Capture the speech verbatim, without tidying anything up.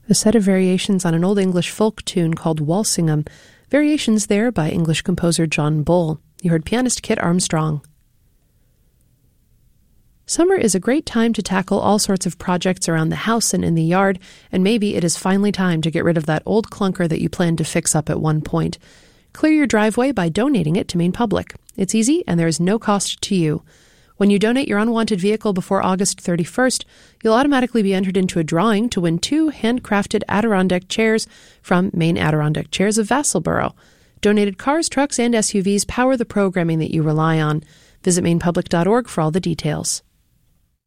a set of variations on an Old English folk tune called Walsingham, variations there by English composer John Bull. You heard pianist Kit Armstrong. Summer is a great time to tackle all sorts of projects around the house and in the yard, and maybe it is finally time to get rid of that old clunker that you planned to fix up at one point. Clear your driveway by donating it to Maine Public. It's easy, and there is no cost to you. When you donate your unwanted vehicle before August thirty-first, you'll automatically be entered into a drawing to win two handcrafted Adirondack chairs from Maine Adirondack Chairs of Vassalboro. Donated cars, trucks, and S U Vs power the programming that you rely on. Visit maine public dot org for all the details.